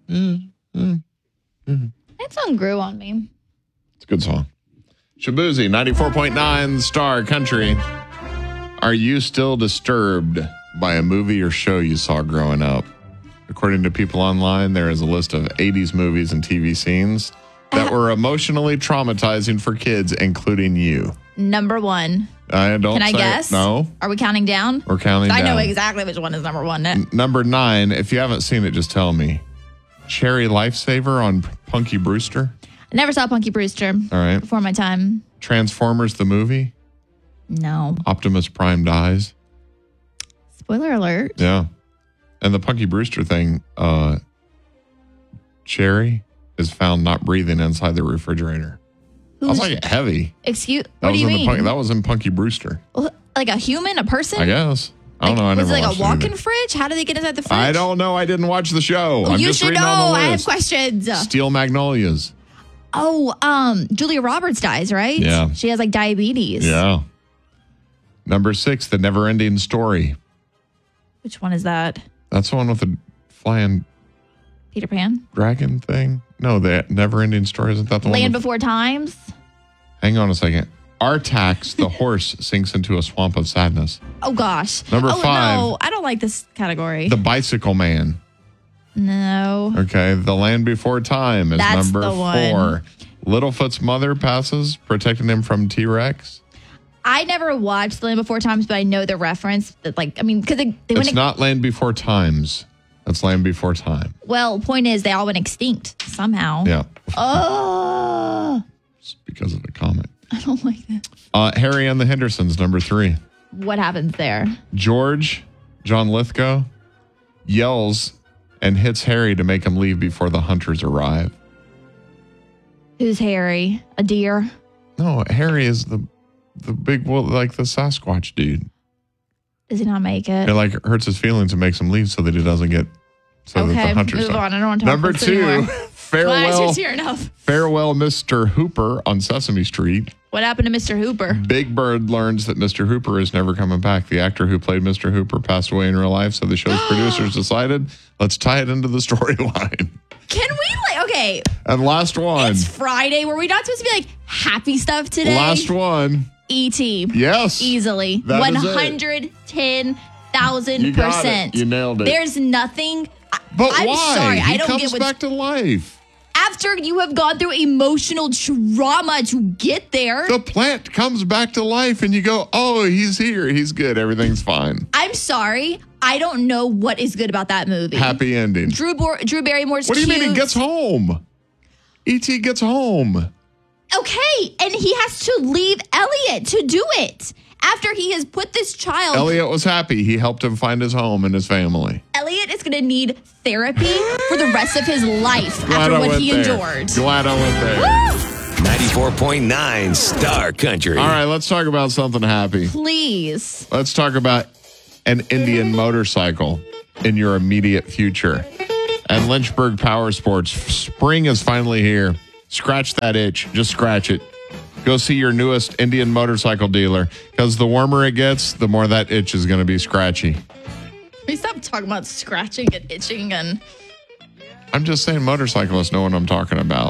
That song grew on me. It's a good song. Shabuzi, 94.9 Star Country. Are you still disturbed by a movie or show you saw growing up? According to people online, there is a list of 80s movies and TV scenes that were emotionally traumatizing for kids, including you. Number one. Can I guess? No. Are we counting down? We're counting down. I know exactly which one is number one. Number 9, if you haven't seen it, just tell me. Cherry Lifesaver on Punky Brewster. I never saw Punky Brewster. All right. Before my time. Transformers the movie. No. Optimus Prime dies. Spoiler alert. Yeah. And the Punky Brewster thing, Cherry is found not breathing inside the refrigerator. That was like heavy. What do you mean? That was in Punky Brewster. Like a human, a person? I guess. I don't know. I never was it like watched a walk-in fridge? How did they get inside the fridge? I don't know. I didn't watch the show. I'm you just should reading know. on the list. I have questions. Steel Magnolias. Oh, Julia Roberts dies, right? Yeah. She has like diabetes. Yeah. Number 6, The Never-Ending Story. Which one is that? That's the one with the flying Peter Pan? dragon thing? No, the Never-Ending Story. Isn't that the one? Land Before Times? Hang on a second. Artax, the horse, sinks into a swamp of sadness. Oh, gosh. Number 5. No, I don't like this category. The Bicycle Man. No. Okay. The Land Before Time is That's number the 4. one. Littlefoot's mother passes, protecting him from T-Rex. I never watched Land Before Times, but I know the reference. That, because It's not Land Before Times. That's Land Before Time. Well, point is, they all went extinct somehow. Yeah. Oh. It's because of the comic. I don't like that. Harry and the Hendersons, number 3. What happens there? George, John Lithgow, yells and hits Harry to make him leave before the hunters arrive. Who's Harry? A deer? No, Harry is the big, like the Sasquatch dude. Does he not make it? It like hurts his feelings and makes him leave so that he doesn't get, that the hunters move don't. on. I don't want to talk Number about this 2, anymore. Why is your tear enough? Farewell, Mr. Hooper on Sesame Street. What happened to Mr. Hooper? Big Bird learns that Mr. Hooper is never coming back. The actor who played Mr. Hooper passed away in real life, so the show's producers decided, let's tie it into the storyline. Can we, okay. And last one. It's Friday. Were we not supposed to be like happy stuff today? Last one. E.T. Yes. Easily. That is it. 110,000%. You nailed it. There's nothing. But I'm why? sorry. He I don't comes get what's back to life. After you have gone through emotional trauma to get there. The plant comes back to life and you go, oh, he's here. He's good. Everything's fine. I'm sorry. I don't know what is good about that movie. Happy ending. Drew Barrymore's What do you cute. mean he gets home? E.T. gets home. Okay, and he has to leave Elliot to do it. After he has put this child... Elliot was happy. He helped him find his home and his family. Elliot is going to need therapy for the rest of his life after what he endured. Glad I went there. Woo! 94.9 Star Country. All right, let's talk about something happy. Please. Let's talk about an Indian motorcycle in your immediate future. And Lynchburg Power Sports, spring is finally here. Scratch that itch. Just scratch it. Go see your newest Indian motorcycle dealer, because the warmer it gets, the more that itch is going to be scratchy. We stop talking about scratching and itching and... I'm just saying motorcyclists know what I'm talking about.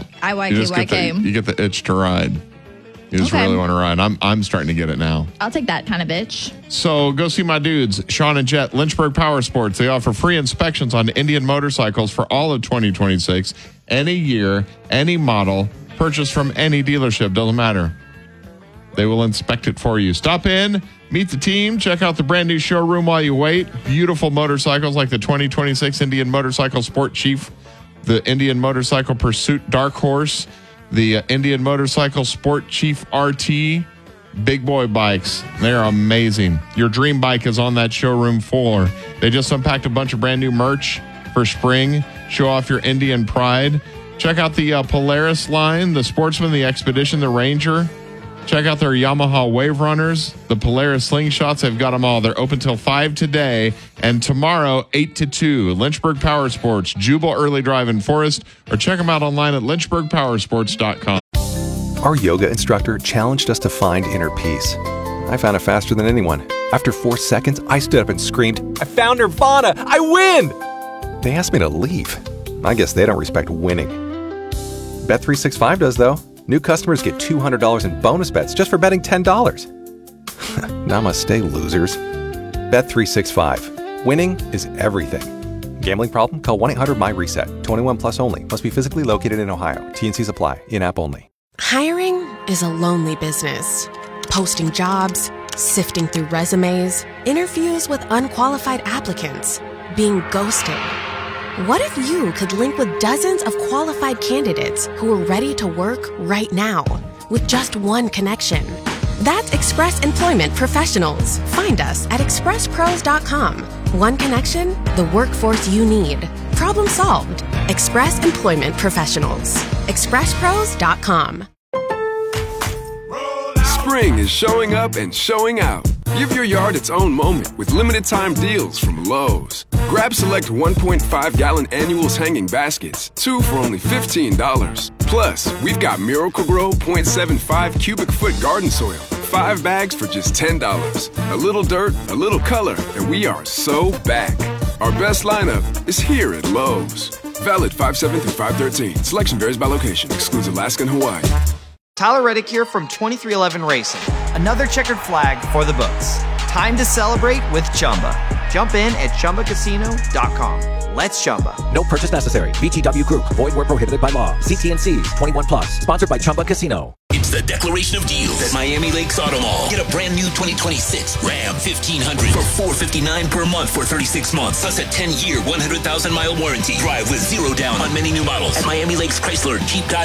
You get the itch to ride. You just really want to ride. I'm starting to get it now. I'll take that kind of itch. So go see my dudes, Sean and Jet, Lynchburg Power Sports. They offer free inspections on Indian motorcycles for all of 2026. Any year, any model, purchase from any dealership, doesn't matter. They will inspect it for you. Stop in, meet the team, check out the brand new showroom while you wait. Beautiful motorcycles like the 2026 Indian Motorcycle Sport Chief, the Indian Motorcycle Pursuit Dark Horse, the Indian Motorcycle Sport Chief RT, big boy bikes. They're amazing. Your dream bike is on that showroom floor. They just unpacked a bunch of brand new merch for spring. Show off your Indian pride. Check out the Polaris line, the Sportsman, the Expedition, the Ranger. Check out their Yamaha Wave Runners, the Polaris Slingshots. They've got them all. They're open till 5 today and tomorrow 8 to 2. Lynchburg Power Sports, Jubal Early Drive in Forest, or check them out online at lynchburgpowersports.com. Our yoga instructor challenged us to find inner peace. I found it faster than anyone. After 4 seconds, I stood up and screamed, "I found Nirvana! I win!" They asked me to leave. I guess they don't respect winning. Bet365 does, though. New customers get $200 in bonus bets just for betting $10. Namaste, losers. Bet365. Winning is everything. Gambling problem? Call 1-800-MY-RESET. 21 plus only. Must be physically located in Ohio. T&Cs apply. In-app only. Hiring is a lonely business. Posting jobs, sifting through resumes, interviews with unqualified applicants, being ghosted. What if you could link with dozens of qualified candidates who are ready to work right now with just one connection? That's Express Employment Professionals. Find us at expresspros.com. One connection, the workforce you need. Problem solved. Express Employment Professionals. expresspros.com. Spring is showing up and showing out. Give your yard its own moment with limited time deals from Lowe's. Grab select 1.5-gallon annuals hanging baskets, 2 for only $15. Plus, we've got Miracle-Gro 0.75 cubic foot garden soil, 5 bags for just $10. A little dirt, a little color, and we are so back. Our best lineup is here at Lowe's. Valid 5/7 through 5/13. Selection varies by location. Excludes Alaska and Hawaii. Tyler Reddick here from 23XI Racing. Another checkered flag for the books. Time to celebrate with Chumba. Jump in at ChumbaCasino.com. Let's Chumba. No purchase necessary. VGW Group. Void where prohibited by law. See T&Cs. 21 plus. Sponsored by Chumba Casino. It's the declaration of deals at Miami Lakes Auto Mall. Get a brand new 2026 Ram 1500 for $459 per month for 36 months. Plus a 10-year, 100,000-mile warranty. Drive with 0 down on many new models. At Miami Lakes Chrysler, keep God